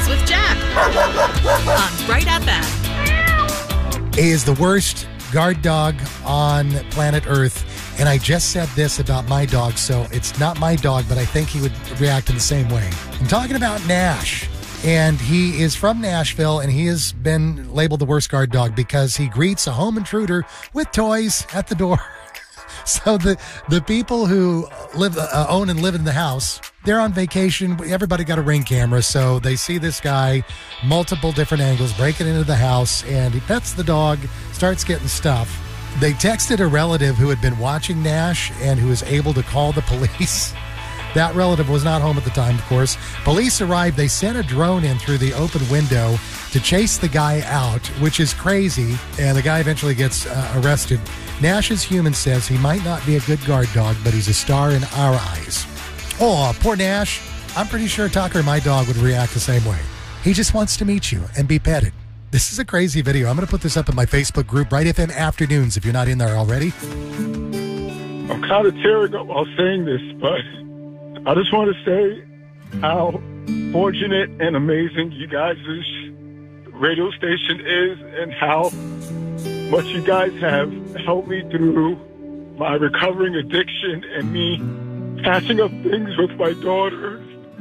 with Jack on Bright FM. He is the worst guard dog on planet Earth. And I just said this about my dog, so it's not my dog, but I think he would react in the same way. I'm talking about Nash. And he is from Nashville, and he has been labeled the worst guard dog because he greets a home intruder with toys at the door. So the people who own and live in the house, they're on vacation. Everybody got a Ring camera, so they see this guy, multiple different angles, breaking into the house, and he pets the dog, starts getting stuff. They texted a relative who had been watching Nash and who was able to call the police. That relative was not home at the time, of course. Police arrived. They sent a drone in through the open window to chase the guy out, which is crazy. And the guy eventually gets arrested. Nash's human says he might not be a good guard dog, but he's a star in our eyes. Oh, poor Nash. I'm pretty sure Tucker, my dog, would react the same way. He just wants to meet you and be petted. This is a crazy video. I'm going to put this up in my Facebook group, Bright FM Afternoons, if you're not in there already. I'm kind of tearing up while saying this, but I just want to say how fortunate and amazing you guys' radio station is and how much you guys have helped me through my recovering addiction and me patching up things with my daughter.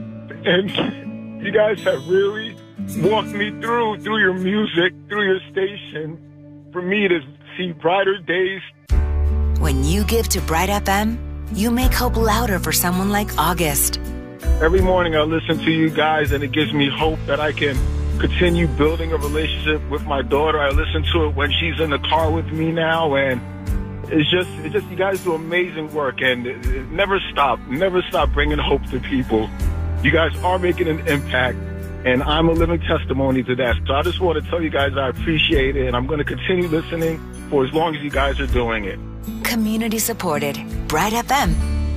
And you guys have really walked me through your music, through your station, for me to see brighter days. When you give to Bright FM, you make hope louder for someone like August. Every morning I listen to you guys, and it gives me hope that I can continue building a relationship with my daughter. I listen to it when she's in the car with me now, and it's just you guys do amazing work, and it never stop bringing hope to people. You guys are making an impact, and I'm a living testimony to that. So I just want to tell you guys I appreciate it, and I'm going to continue listening for as long as you guys are doing it. Community supported. Bright FM.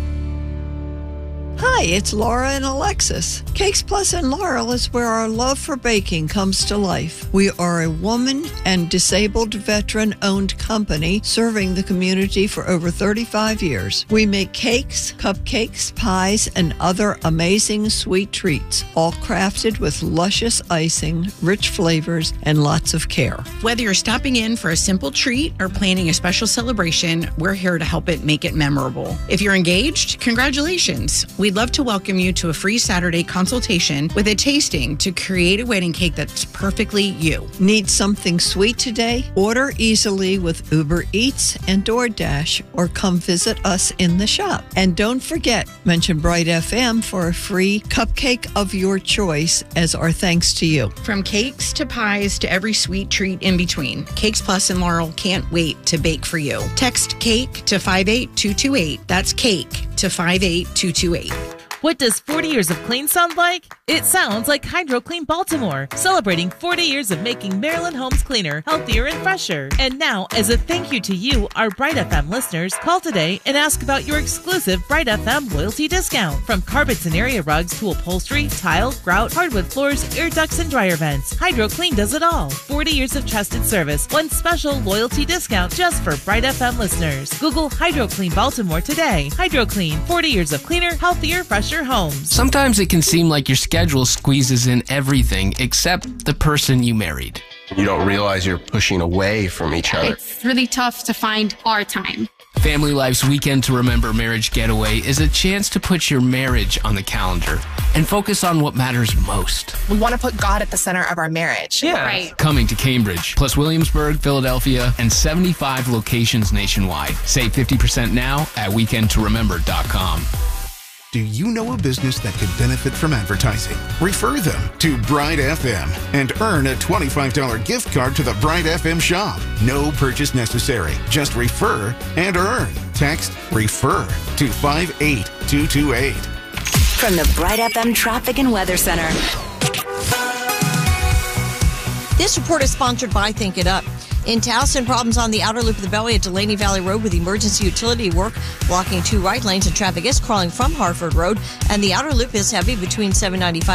Hi, it's Laura and Alexis. Cakes Plus in Laurel is where our love for baking comes to life. We are a woman and disabled veteran-owned company serving the community for over 35 years. We make cakes, cupcakes, pies, and other amazing sweet treats, all crafted with luscious icing, rich flavors, and lots of care. Whether you're stopping in for a simple treat or planning a special celebration, we're here to help it make it memorable. If you're engaged, congratulations. We'd love to welcome you to a free Saturday consultation with a tasting to create a wedding cake that's perfectly you. Need something sweet today? Order easily with Uber Eats and DoorDash, or come visit us in the shop. And don't forget, mention Bright FM for a free cupcake of your choice as our thanks to you. From cakes to pies to every sweet treat in between, Cakes Plus and Laurel can't wait to bake for you. Text CAKE to 58228. That's CAKE to 58228. What does 40 years of clean sound like? It sounds like Hydro Clean Baltimore, celebrating 40 years of making Maryland homes cleaner, healthier, and fresher. And now, as a thank you to you, our Bright FM listeners, call today and ask about your exclusive Bright FM loyalty discount. From carpets and area rugs to upholstery, tile, grout, hardwood floors, air ducts, and dryer vents, Hydro Clean does it all. 40 years of trusted service, one special loyalty discount just for Bright FM listeners. Google Hydro Clean Baltimore today. Hydro Clean, 40 years of cleaner, healthier, fresher homes. Sometimes it can seem like your schedule squeezes in everything except the person you married. You don't realize you're pushing away from each other. It's really tough to find our time. Family Life's Weekend to Remember Marriage Getaway is a chance to put your marriage on the calendar and focus on what matters most. We want to put God at the center of our marriage. Yeah. Right. Coming to Cambridge, plus Williamsburg, Philadelphia, and 75 locations nationwide. Save 50% now at weekendtoremember.com. Do you know a business that could benefit from advertising? Refer them to Bright FM and earn a $25 gift card to the Bright FM shop. No purchase necessary. Just refer and earn. Text REFER to 58228. From the Bright FM Traffic and Weather Center. This report is sponsored by Think It Up. In Towson, problems on the outer loop of the Beltway at Delaney Valley Road with emergency utility work blocking 2 right lanes, and traffic is crawling from Harford Road. And the outer loop is heavy between 795